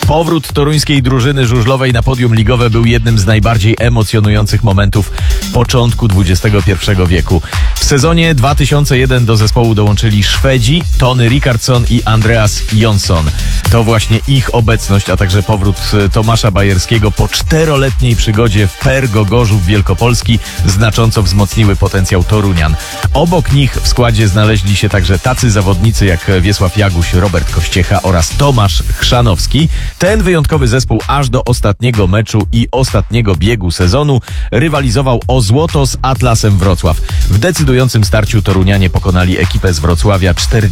Powrót toruńskiej drużyny żużlowej na podium ligowe był jednym z najbardziej emocjonujących momentów początku XXI wieku. W sezonie 2001 do zespołu dołączyli Szwedzi Tony Rickardsson i Andreas Jonsson. To właśnie ich obecność, a także powrót Tomasza Bajerskiego po 4-letniej przygodzie w PERGO Gorzów Wielkopolski znacząco wzmocniły potencjał Torunian. Obok nich w składzie znaleźli się także tacy zawodnicy jak Wiesław Jaguś, Robert Kościecha oraz Tomasz Chrzanowski. Ten wyjątkowy zespół aż do ostatniego meczu i ostatniego biegu sezonu rywalizował o złoto z Atlasem Wrocław. W decydującym starciu Torunianie pokonali ekipę z Wrocławia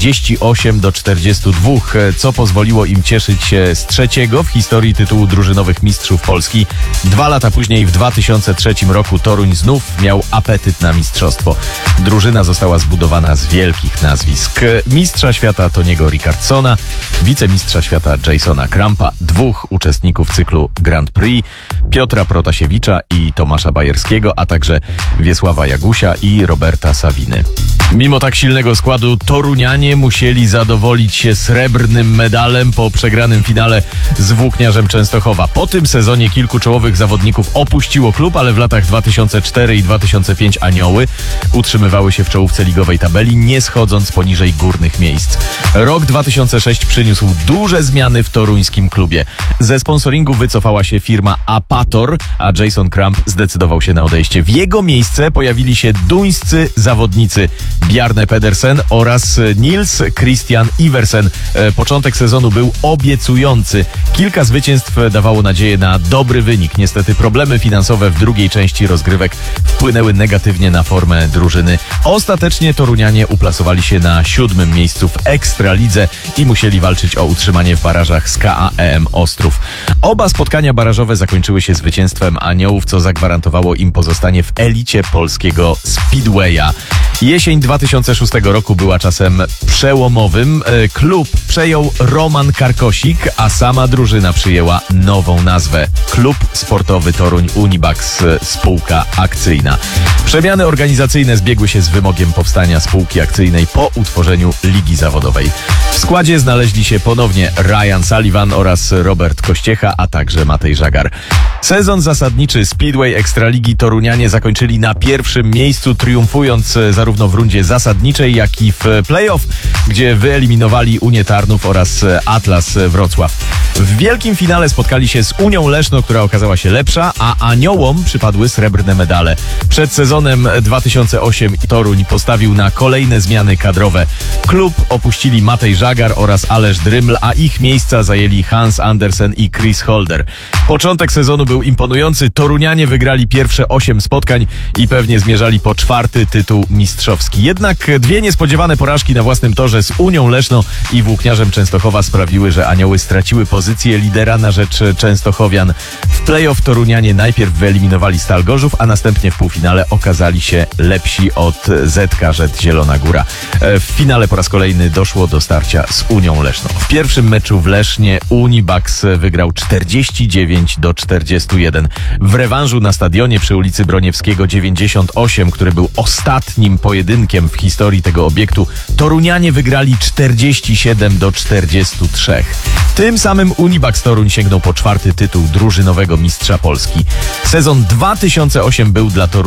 48-42, co pozwoliło im cieszyć się z trzeciego w historii tytułu drużynowych mistrzów Polski. 2 lata później, w 2003 roku, Toruń znów miał apetyt na mistrzostwo. Drużyna została zbudowana z wielkich nazwisk: mistrza świata Toniego Rickardssona, wicemistrza świata Jasona Krampa, 2 uczestników cyklu Grand Prix, Piotra Protasiewicza i Tomasza Bajerskiego, a także Wiesława Jagusia i Roberta Sawiny. Mimo tak silnego składu Torunianie musieli zadowolić się srebrnym medalem po przegranym finale z Włókniarzem Częstochowa. Po tym sezonie kilku czołowych zawodników opuściło klub, ale w latach 2004 i 2005 Anioły utrzymywały się w czołówce ligowej tabeli, nie schodząc poniżej górnych miejsc. Rok 2006 przyniósł duże zmiany w toruńskim klubie. Ze sponsoringu wycofała się firma Apator, a Jason Kramp zdecydował się na odejście. W jego miejsce pojawili się duńscy zawodnicy Bjarne Pedersen oraz Nils Christian Iversen. Początek sezonu był obiecujący. Kilka zwycięstw dawało nadzieję na dobry wynik. Niestety problemy finansowe w drugiej części rozgrywek wpłynęły negatywnie na formę drużyny. Ostatecznie Torunianie uplasowali się na 7. miejscu w Ekstralidze i musieli walczyć o utrzymanie w barażach z KAEM Ostrów. Oba spotkania barażowe zakończyły się zwycięstwem Aniołów, co zagwarantowało im pozostanie w elicie polskiego Speedwaya. Jesień 2006 roku była czasem przełomowym. Klub przejął Roman Karkosik, a sama drużyna przyjęła nową nazwę: Klub Sportowy Toruń Unibax Spółka Akcyjna. Przemiany organizacyjne zbiegły się z wymogiem powstania spółki akcyjnej po utworzeniu ligi zawodowej. W składzie znaleźli się ponownie Ryan Sullivan oraz Robert Kościecha, a także Matej Żagar. Sezon zasadniczy Speedway Ekstraligi Torunianie zakończyli na 1. miejscu, triumfując zarówno w rundzie zasadniczej, jak i w play-off, gdzie wyeliminowali Unię Tarnów oraz Atlas Wrocław. W wielkim finale spotkali się z Unią Leszno, która okazała się lepsza, a Aniołom przypadły srebrne medale. Przed sezonem 2008 Toruń postawił na kolejne zmiany kadrowe. Klub opuścili Matej Żagar oraz Aleš Dryml, a ich miejsca zajęli Hans Andersen i Chris Holder. Początek sezonu był imponujący. Torunianie wygrali pierwsze 8 spotkań i pewnie zmierzali po 4. tytuł mistrzowski. Jednak 2 niespodziewane porażki na własnym torze z Unią Leszno i Włókniarzem Częstochowa sprawiły, że Anioły straciły pozycję lidera na rzecz Częstochowian. W play-off Torunianie najpierw wyeliminowali Stal Gorzów, a następnie w półfinale okazali się lepsi od ZK Rzet Zielona Góra. W finale po raz kolejny doszło do starcia z Unią Leszno. W pierwszym meczu w Lesznie Unibax wygrał 49-41. W rewanżu na stadionie przy ulicy Broniewskiego 98, który był ostatnim pojedynkiem w historii tego obiektu, Torunianie wygrali 47-43. Tym samym Unibax Toruń sięgnął po 4. tytuł drużynowego mistrza Polski. Sezon 2008 był dla Toruń